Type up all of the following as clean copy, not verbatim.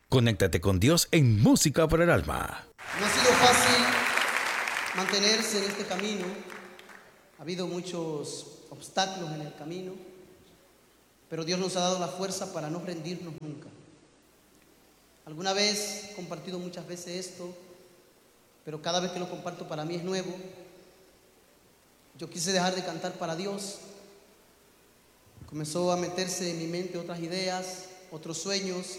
Conéctate con Dios en Música para el Alma. No ha sido fácil mantenerse en este camino. Ha habido muchos obstáculos en el camino, pero Dios nos ha dado la fuerza para no rendirnos nunca. Alguna vez he compartido muchas veces esto, pero cada vez que lo comparto para mí es nuevo. Yo quise dejar de cantar para Dios. Comenzó a meterse en mi mente otras ideas, otros sueños.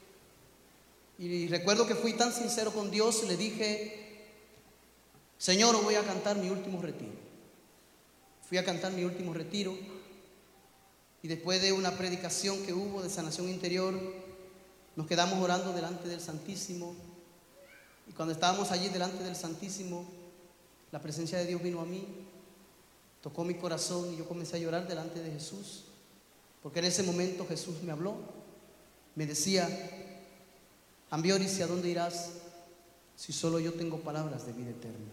Y recuerdo que fui tan sincero con Dios, le dije: Señor, voy a cantar mi último retiro. Fui a cantar mi último retiro y después de una predicación que hubo de sanación interior, nos quedamos orando delante del Santísimo. Y cuando estábamos allí delante del Santísimo, la presencia de Dios vino a mí, tocó mi corazón y yo comencé a llorar delante de Jesús, porque en ese momento Jesús me habló, me decía: Ambioris, ¿a dónde irás si solo yo tengo palabras de vida eterna?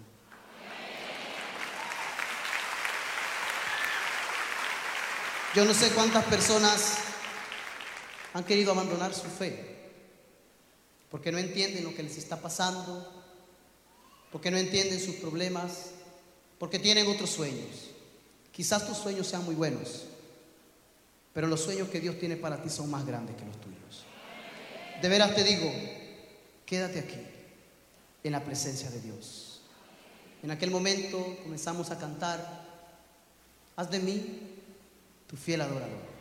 Yo no sé cuántas personas han querido abandonar su fe porque no entienden lo que les está pasando, porque no entienden sus problemas, porque tienen otros sueños. Quizás tus sueños sean muy buenos, pero los sueños que Dios tiene para ti son más grandes que los tuyos. De veras te digo, quédate aquí, en la presencia de Dios. En aquel momento comenzamos a cantar: haz de mí tu fiel adorador.